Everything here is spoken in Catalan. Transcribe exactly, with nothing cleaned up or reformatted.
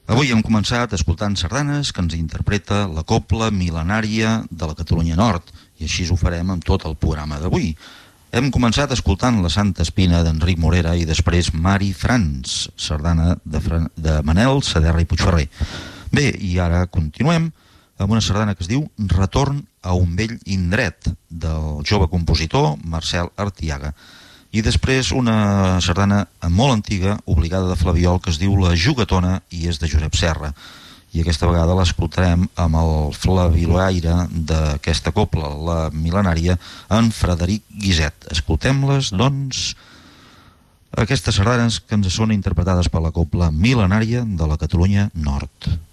Avui hem començat escoltant sardanes que ens interpreta la Cobla Mil·lenària de la Catalunya Nord, i així ho farem amb tot el programa d'avui. Hem començat escoltant la Santa Espina d'Enric Morera i després Mari Frans, sardana de, Fran... de Manel Saderra i Puigferrer. Bé, i ara continuem amb una sardana que es diu Retorn a un vell indret, del jove compositor Marcel Artiaga. I després una sardana molt antiga, obligada de Flabiol, que es diu La Jugatona i és de Josep Serra. I aquesta vegada l'escoltarem amb el flabiolaire d'aquesta cobla, la mil·lenària, en Frederic Guiset. Escoltem-les, doncs, aquestes sardanes que ens són interpretades per la cobla mil·lenària de la Catalunya Nord.